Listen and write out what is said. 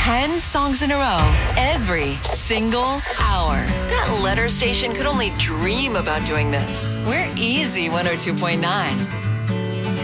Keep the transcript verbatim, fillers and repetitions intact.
ten songs in a row every single hour. That letter station could only dream about doing this. We're Easy one oh two point nine.